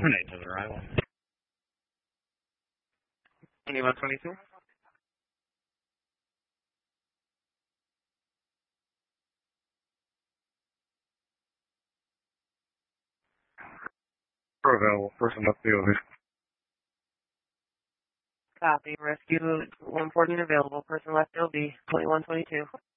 Terminate to the arrival. 2122. Available. Person left POV. Copy. Rescue 114 available. Person left LB. 2122.